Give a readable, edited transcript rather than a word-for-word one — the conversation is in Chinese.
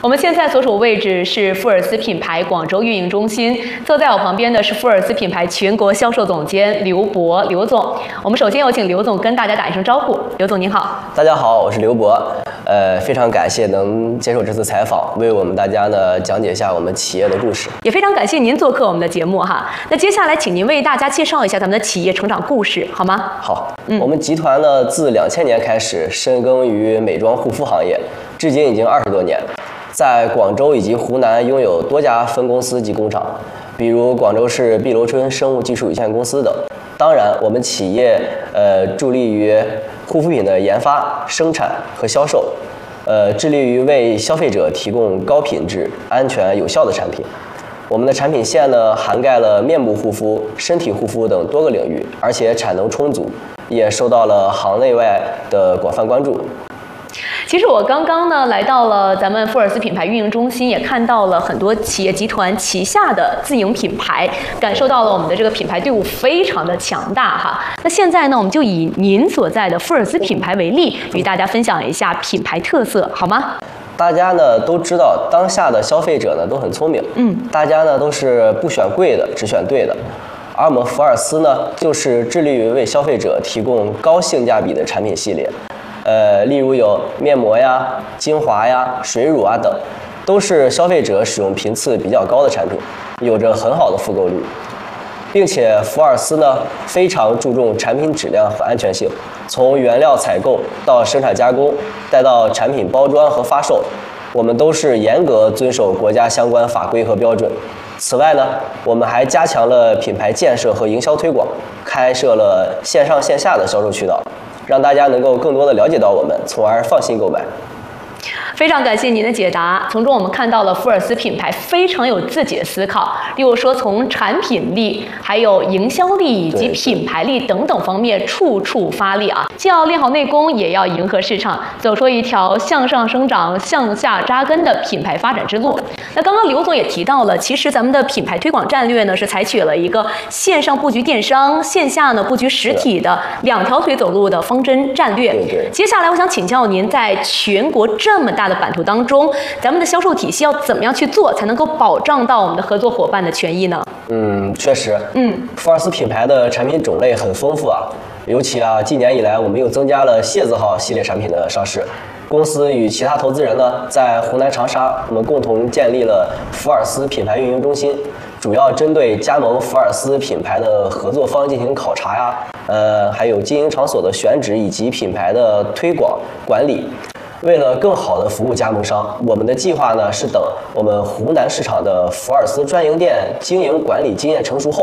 我们现在所处位置是富尔斯品牌广州运营中心，坐在我旁边的是富尔斯品牌全国销售总监刘博，刘总。我们首先有请刘总跟大家打一声招呼。刘总您好。 大家好，我是刘博。非常感谢能接受这次采访，为我们大家呢讲解一下我们企业的故事。 也非常感谢您做客我们的节目哈。那接下来请您为大家介绍一下咱们的企业成长故事，好吗？ 好，我们集团呢自2000年开始深耕于美妆护肤行业，至今已经20多年。在广州以及湖南拥有多家分公司及工厂，比如广州市碧螺春生物技术有限公司等。当然，我们企业致力于护肤品的研发、生产和销售，致力于为消费者提供高品质、安全、有效的产品。我们的产品线呢，涵盖了面部护肤、身体护肤等多个领域，而且产能充足，也受到了行内外的广泛关注。 其实我刚刚呢来到了咱们富尔斯品牌运营中心，也看到了很多企业集团旗下的自营品牌，感受到了我们的这个品牌队伍非常的强大哈。那现在呢，我们就以您所在的富尔斯品牌为例，与大家分享一下品牌特色，好吗？ 大家呢都知道，当下的消费者呢都很聪明，大家呢都是不选贵的，只选对的。而我们福尔斯呢，就是致力于为消费者提供高性价比的产品系列。例如有面膜呀、精华呀、水乳啊等，都是消费者使用频次比较高的产品，有着很好的复购率。并且福尔斯呢非常注重产品质量和安全性，从原料采购到生产加工，再到产品包装和发售，我们都是严格遵守国家相关法规和标准。此外呢，我们还加强了品牌建设和营销推广，开设了线上线下的销售渠道，让大家能够更多的了解到我们，从而放心购买。 非常感谢您的解答，从中我们看到了富尔斯品牌非常有自己的思考，例如说从产品力、还有营销力以及品牌力等等方面处处发力啊，既要练好内功，也要迎合市场，走出一条向上生长、向下扎根的品牌发展之路。那刚刚刘总也提到了，其实咱们的品牌推广战略呢是采取了一个线上布局电商、线下呢布局实体的2条腿走路的方针战略。接下来我想请教您，在全国这么大的版图当中，咱们的销售体系要怎么样去做，才能够保障到我们的合作伙伴的权益呢？ 确实，福尔斯品牌的产品种类很丰富啊，尤其近年以来我们又增加了蝎子号系列产品的上市。公司与其他投资人呢，在湖南长沙，我们共同建立了福尔斯品牌运营中心，主要针对加盟福尔斯品牌的合作方进行考察呀，还有经营场所的选址以及品牌的推广管理。为了更好的服务加盟商，我们的计划呢是等我们湖南市场的福尔斯专营店经营管理经验成熟后，